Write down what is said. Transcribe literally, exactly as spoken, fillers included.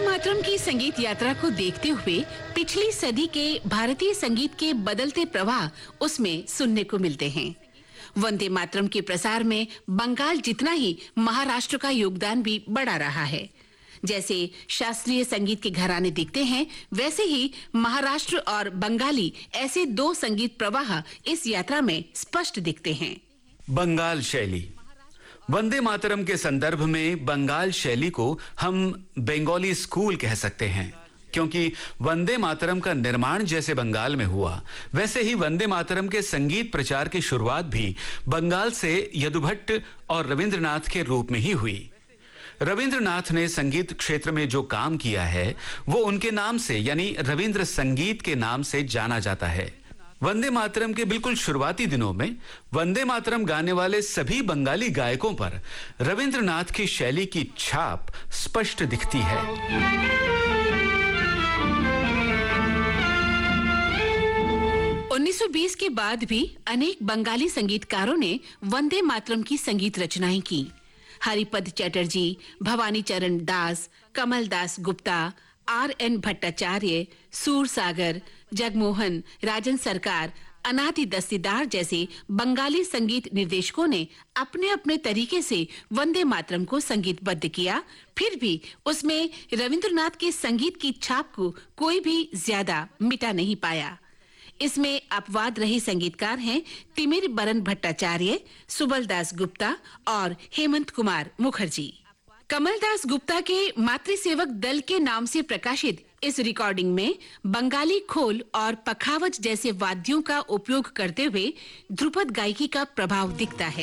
मातरम की संगीत यात्रा को देखते हुए पिछली सदी के भारतीय संगीत के बदलते प्रवाह उसमें सुनने को मिलते हैं। वंदे मातरम के प्रसार में बंगाल जितना ही महाराष्ट्र का योगदान भी बढ़ा रहा है। जैसे शास्त्रीय संगीत के घराने दिखते हैं, वैसे ही महाराष्ट्र और बंगाली ऐसे दो संगीत प्रवाह इस यात्रा में स्पष्ट दिखते हैं। बंगाल शैली। वंदे मातरम के संदर्भ में बंगाल शैली को हम बंगाली स्कूल कह सकते हैं, क्योंकि वंदे मातरम का निर्माण जैसे बंगाल में हुआ, वैसे ही वंदे मातरम के संगीत प्रचार की शुरुआत भी बंगाल से यदुभट्ट और रविंद्रनाथ के रूप में ही हुई। रविंद्रनाथ ने संगीत क्षेत्र में जो काम किया है वो उनके नाम से यानी रविंद्र संगीत के नाम से जाना जाता है। वंदे मातरम के बिल्कुल शुरुआती दिनों में वंदे मातरम गाने वाले सभी बंगाली गायकों पर रविंद्रनाथ की शैली की छाप स्पष्ट दिखती है। उन्नीस सौ बीस के बाद भी अनेक बंगाली संगीतकारों ने वंदे मातरम की संगीत रचनाएं की। हरिपद चटर्जी, भवानी चरण दास, कमल दास गुप्ता, आर एन भट्टाचार्य, सूरसागर, जगमोहन, राजन सरकार, अनादि दस्तीदार जैसे बंगाली संगीत निर्देशकों ने अपने अपने तरीके से वंदे मातरम को संगीतबद्ध किया। फिर भी उसमें रविंद्रनाथ के संगीत की छाप को कोई भी ज्यादा मिटा नहीं पाया। इसमें अपवाद रहे संगीतकार हैं तिमिर बरन भट्टाचार्य, सुबल दास गुप्ता और हेमंत कुमार मुखर्जी। कमल दास गुप्ता के मातृसेवक दल के नाम से प्रकाशित इस रिकॉर्डिंग में बंगाली खोल और पखावज जैसे वाद्यों का उपयोग करते हुए ध्रुपद गायकी का प्रभाव दिखता है।